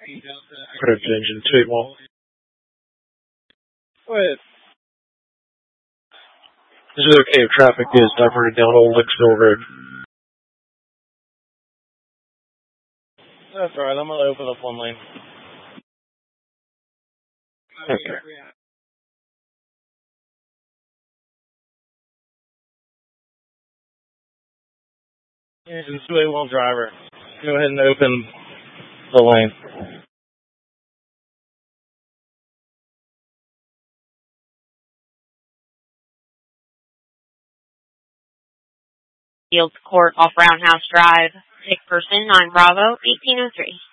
Put engine 2-1. Go ahead. Is it okay if traffic is diverted down Old Licksville Road? That's alright, I'm going to open up one lane. Okay. Engine 281 driver, go ahead and open the lane. Fields Court off Roundhouse Drive. Sick person, 9 Bravo, 1803.